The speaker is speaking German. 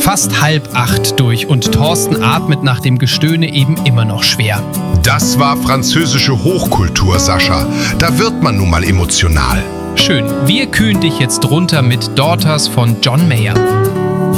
fast 7:30 durch und Thorsten atmet nach dem Gestöhne eben immer noch schwer. Das war französische Hochkultur, Sascha. Da wird man nun mal emotional. Schön, wir kühlen dich jetzt runter mit Daughters von John Mayer.